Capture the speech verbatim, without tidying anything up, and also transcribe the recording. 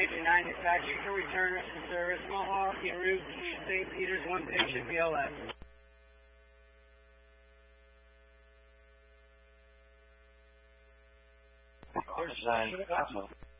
Station nine dispatcher to return to service Mohawk en route to Saint Peter's, one patient B L S. There's a